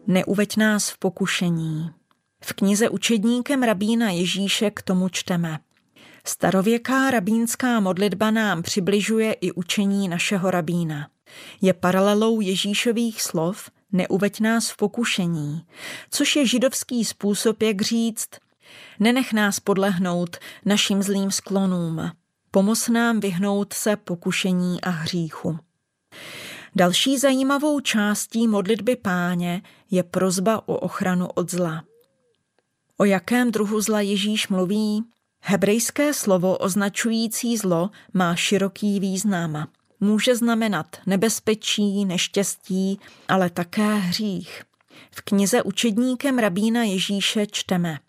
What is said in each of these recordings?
Neuveď nás v pokušení. V knize Učedníkem rabína Ježíše k tomu čteme. Starověká rabínská modlitba nám přibližuje i učení našeho rabína. Je paralelou Ježíšových slov neuveď nás v pokušení, což je židovský způsob, jak říct nenech nás podlehnout našim zlým sklonům, pomoz nám vyhnout se pokušení a hříchu. Další zajímavou částí modlitby Páně je prosba o ochranu od zla. O jakém druhu zla Ježíš mluví? Hebrejské slovo označující zlo má široký význam. Může znamenat nebezpečí, neštěstí, ale také hřích. V knize Učedníkem rabína Ježíše čteme.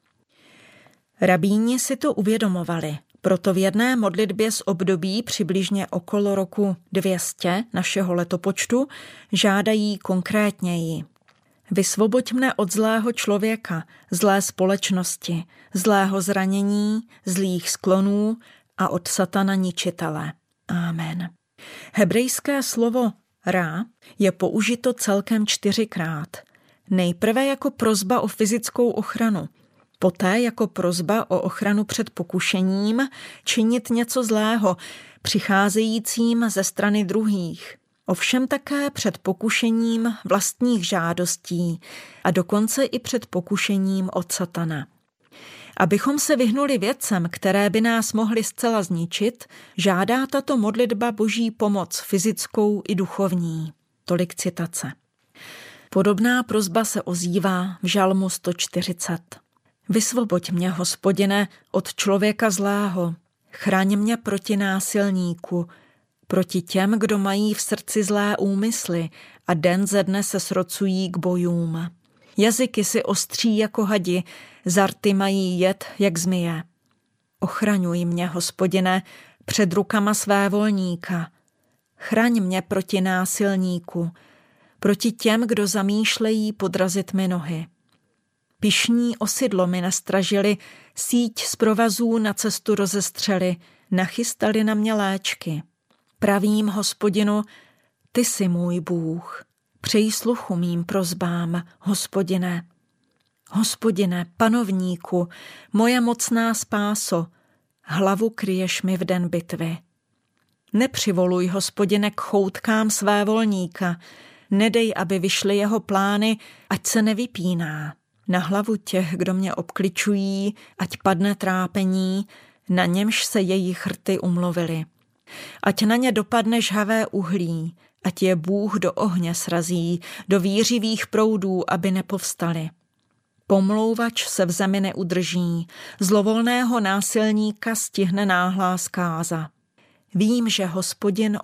Rabíni si to uvědomovali, proto v jedné modlitbě z období přibližně okolo roku 200 našeho letopočtu žádají konkrétněji. Vysvoboď mne od zlého člověka, zlé společnosti, zlého zranění, zlých sklonů a od satana ničitele. Amen. Hebrejské slovo rá je použito celkem 4krát. Nejprve jako prosba o fyzickou ochranu, poté jako prosba o ochranu před pokušením činit něco zlého, přicházejícím ze strany druhých. Ovšem také před pokušením vlastních žádostí a dokonce i před pokušením od satana. Abychom se vyhnuli věcem, které by nás mohly zcela zničit, žádá tato modlitba Boží pomoc fyzickou i duchovní. Tolik citace. Podobná prosba se ozývá v Žalmu 140. Vysvoboď mě, Hospodine, od člověka zlého, chraň mě proti násilníku, proti těm, kdo mají v srdci zlé úmysly a den ze dne se srocují k bojům. Jazyky si ostří jako hadi, zarty mají jed jak zmije. Ochraňuj mě, Hospodine, před rukama svévolníka. Chraň mě proti násilníku, proti těm, kdo zamýšlejí podrazit mi nohy. Pyšní osidlo mi nastražili, síť z provazů na cestu rozestřeli, nachystali na mě léčky. Pravím, Hospodinu, ty jsi můj Bůh. Přej sluchu mým prosbám, Hospodine. Hospodine, panovníku, moje mocná spáso, hlavu kryješ mi v den bitvy. Nepřivoluj, Hospodine, k choutkám svévolníka, nedej, aby vyšly jeho plány, ať se nevypíná. Na hlavu těch, kdo mě obkličují, ať padne trápení, na němž se jejich rty umluvily. Ať na ně dopadne žhavé uhlí, ať je Bůh do ohně srazí, do vířivých proudů, aby nepovstali. Pomlouvač se v zemi neudrží, zlovolného násilníka stihne náhlá zkáza. Vím, že Hospodin